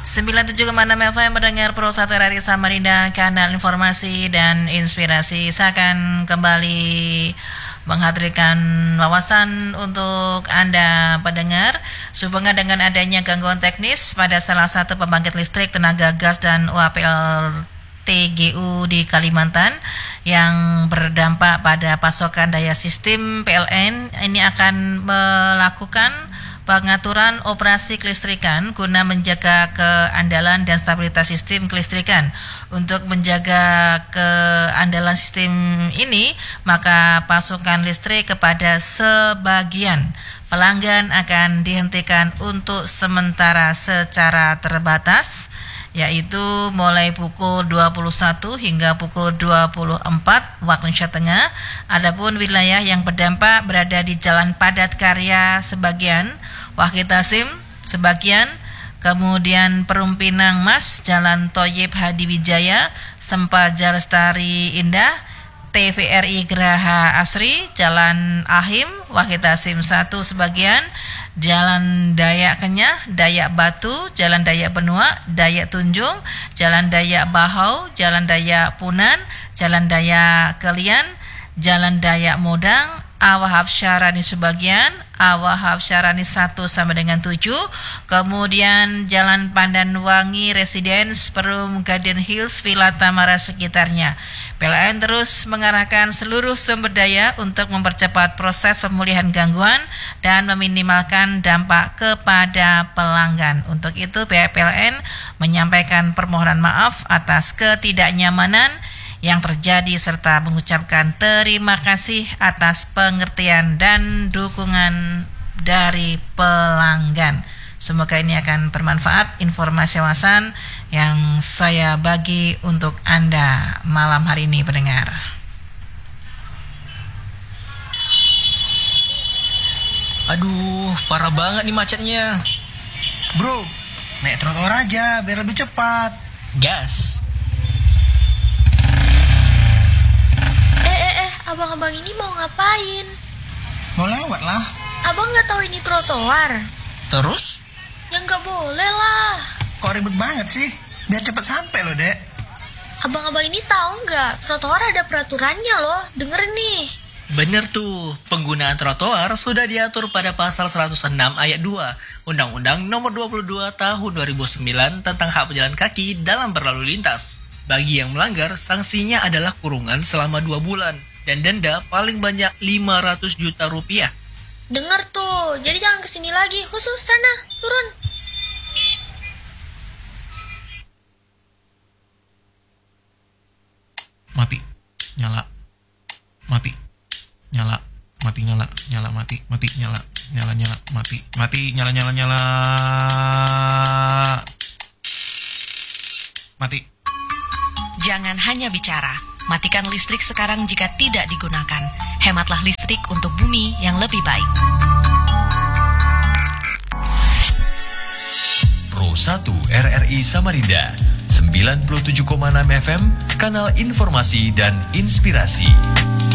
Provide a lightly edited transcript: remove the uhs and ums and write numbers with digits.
97,6 FM mendengar Pro 1 RRI Samarinda, kanal informasi dan inspirasi. Saya akan kembali menghadirkan wawasan untuk Anda pendengar sehubungan dengan adanya gangguan teknis pada salah satu pembangkit listrik tenaga gas dan uap TGU di Kalimantan yang berdampak pada pasokan daya sistem PLN. Ini akan melakukan pengaturan operasi kelistrikan guna menjaga keandalan dan stabilitas sistem kelistrikan. Untuk menjaga keandalan sistem ini, maka pasokan listrik kepada sebagian pelanggan akan dihentikan untuk sementara secara terbatas, yaitu mulai pukul 21 hingga pukul 24 waktu Indonesia Tengah. Adapun wilayah yang berdampak berada di Jalan Padat Karya sebagian, Wahid Hasim sebagian, kemudian Perum Pinang Mas, Jalan Thoyib Hadi Wijaya, Sempaja Lestari Indah, TVRI Geraha Asri, Jalan Ahim, Wahid Hasim 1 sebagian, Jalan Dayak Kenyah, Dayak Batu, Jalan Dayak Benua, Dayak Tunjung, Jalan Dayak Bahau, Jalan Dayak Punan, Jalan Dayak Kelian, Jalan Dayak Modang, Awahab Syarani sebagian, Awahab Syarani 1 sampai dengan 7, kemudian Jalan Pandanwangi Residence, Perum Garden Hills, Villa Tamara sekitarnya. PLN terus mengarahkan seluruh sumber daya untuk mempercepat proses pemulihan gangguan dan meminimalkan dampak kepada pelanggan. Untuk itu pihak PLN menyampaikan permohonan maaf atas ketidaknyamanan yang terjadi serta mengucapkan terima kasih atas pengertian dan dukungan dari pelanggan. Semoga ini akan bermanfaat informasi wawasan yang saya bagi untuk Anda malam hari ini pendengar. Aduh, parah banget nih macetnya. Bro, naik trotoar aja biar lebih cepat. Gas. Abang-abang ini mau ngapain? Mau lewat lah. Abang nggak tahu ini trotoar? Terus? Ya nggak boleh lah. Kok ribet banget sih? Biar cepat sampai loh, Dek. Abang-abang ini tahu nggak? Trotoar ada peraturannya loh. Denger nih. Bener tuh, penggunaan trotoar sudah diatur pada pasal 106 ayat 2 Undang-Undang Nomor 22 Tahun 2009 tentang hak pejalan kaki dalam berlalu lintas. Bagi yang melanggar, sanksinya adalah kurungan selama 2 bulan dan denda paling banyak 500 juta rupiah. Dengar tuh, jadi jangan kesini lagi. Khusus sana, turun. Mati, nyala, mati, nyala, mati, nyala, nyala, mati, mati, nyala, nyala, nyala, mati, mati, nyala, nyala, nyala, mati. Jangan hanya bicara, matikan listrik sekarang jika tidak digunakan. Hematlah listrik untuk bumi yang lebih baik. Pro 1 RRI Samarinda, 97,6 FM, kanal informasi dan inspirasi.